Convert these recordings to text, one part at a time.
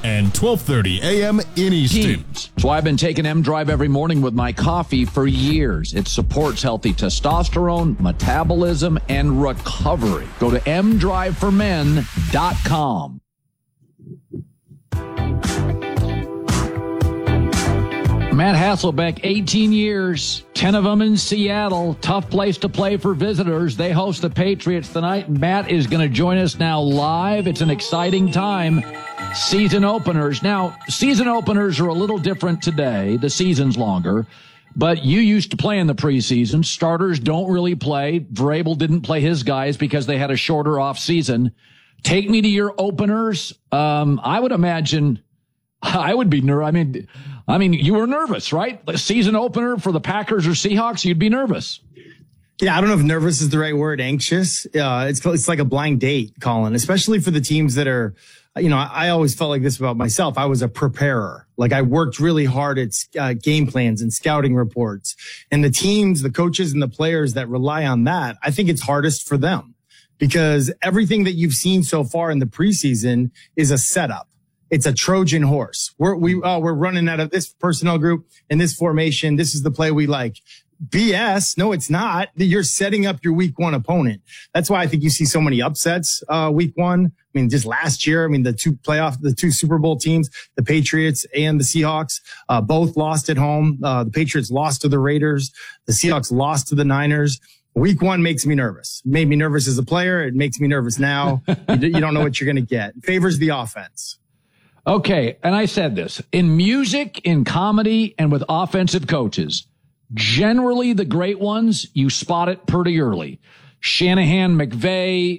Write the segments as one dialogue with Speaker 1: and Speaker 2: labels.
Speaker 1: and 12:30 a.m. in Easton.
Speaker 2: So I've been taking M-Drive every morning with my coffee for years. It supports healthy testosterone, metabolism, and recovery. Go to mdriveformen.com. Matt Hasselbeck, 18 years, 10 of them in Seattle. Tough place to play for visitors. They host the Patriots tonight. Matt is going to join us now live. It's an exciting time. Season openers. Now, season openers are a little different today. The season's longer. But you used to play in the preseason. Starters don't really play. Vrabel didn't play his guys because they had a shorter off season. Take me to your openers. I would imagine I would be nervous. I mean, you were nervous, right? The season opener for the Packers or Seahawks, you'd be nervous.
Speaker 3: Yeah, I don't know if nervous is the right word. Anxious. It's like a blind date, Colin, especially for the teams that are, I always felt like this about myself. I was a preparer. Like I worked really hard at game plans and scouting reports. And the teams, the coaches and the players that rely on that, I think it's hardest for them because everything that you've seen so far in the preseason is a setup. It's a Trojan horse. We're running out of this personnel group in this formation. This is the play we like. BS. No, it's not. You're setting up your week one opponent. That's why I think you see so many upsets, week one. I mean, just last year, the two Super Bowl teams, the Patriots and the Seahawks, both lost at home. The Patriots lost to the Raiders. The Seahawks lost to the Niners. Week one makes me nervous. Made me nervous as a player. It makes me nervous now. You don't know what you're going to get. It favors the offense.
Speaker 2: Okay, and I said this. In music, in comedy, and with offensive coaches, generally the great ones, you spot it pretty early. Shanahan, McVay,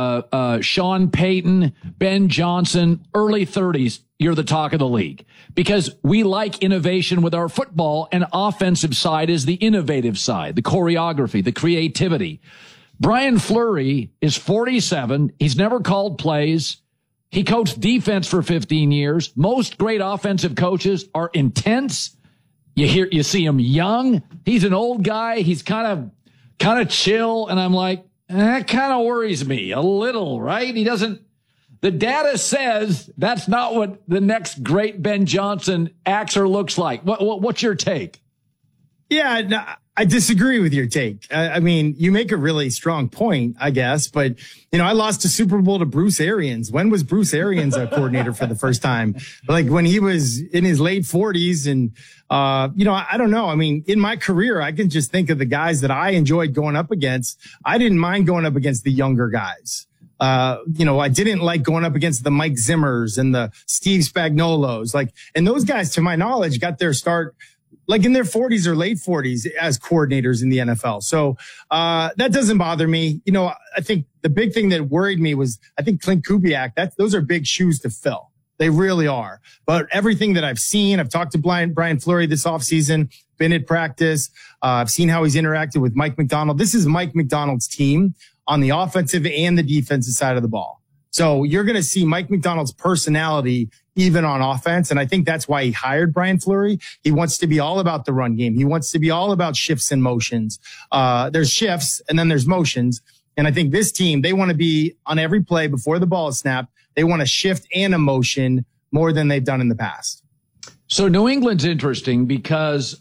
Speaker 2: Sean Payton, Ben Johnson, early 30s, you're the talk of the league. Because we like innovation with our football, and offensive side is the innovative side, the choreography, the creativity. Brian Fleury is 47. He's never called plays. He coached defense for 15 years. Most great offensive coaches are intense. You see him young. He's an old guy. He's kind of chill. And I'm like, that kind of worries me a little, right? The data says that's not what the next great Ben Johnson acts or looks like. What's your take?
Speaker 3: Yeah, no, I disagree with your take. I mean, you make a really strong point, I guess, but I lost a Super Bowl to Bruce Arians. When was Bruce Arians a coordinator for the first time? Like when he was in his late 40s and, I don't know. I mean, in my career, I can just think of the guys that I enjoyed going up against. I didn't mind going up against the younger guys. I didn't like going up against the Mike Zimmers and the Steve Spagnuolos. And those guys, to my knowledge, got their start in their 40s or late 40s as coordinators in the NFL. So, that doesn't bother me. I think the big thing that worried me was, I think Clint Kubiak, those are big shoes to fill. They really are. But everything that I've seen, I've talked to Brian Fleury this offseason, been at practice. I've seen how he's interacted with Mike Macdonald. This is Mike Macdonald's team on the offensive and the defensive side of the ball. So you're going to see Mike Macdonald's personality even on offense. And I think that's why he hired Brian Fleury. He wants to be all about the run game. He wants to be all about shifts and motions. There's shifts and then there's motions. And I think this team, they want to be on every play before the ball is snapped. They want to shift and a motion more than they've done in the past.
Speaker 2: So New England's interesting because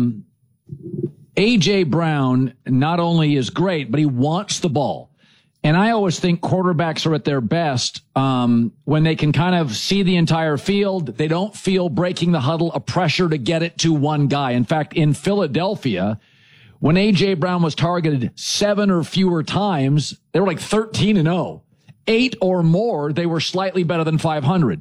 Speaker 2: A.J. Brown not only is great, but he wants the ball. And I always think quarterbacks are at their best when they can kind of see the entire field. They don't feel breaking the huddle, a pressure to get it to one guy. In fact, in Philadelphia, when A.J. Brown was targeted 7 or fewer times, they were like 13-0. 8 or more, they were slightly better than 500.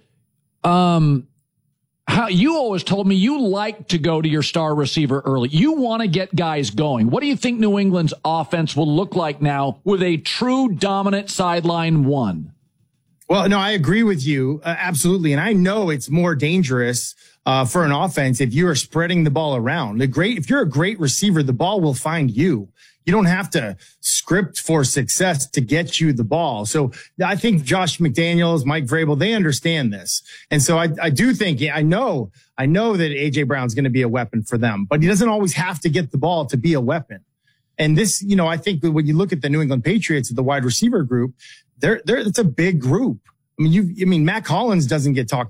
Speaker 2: How you always told me you like to go to your star receiver early. You want to get guys going. What do you think New England's offense will look like now with a true dominant sideline one?
Speaker 3: Well, no, I agree with you. Absolutely. And I know it's more dangerous for an offense if you are spreading the ball around. If you're a great receiver, the ball will find you. You don't have to script for success to get you the ball. So I think Josh McDaniels, Mike Vrabel, they understand this. And so I do think, I know that A.J. Brown's going to be a weapon for them, but he doesn't always have to get the ball to be a weapon. And this, I think that when you look at the New England Patriots, at the wide receiver group, it's a big group. I mean, Matt Collins doesn't get talked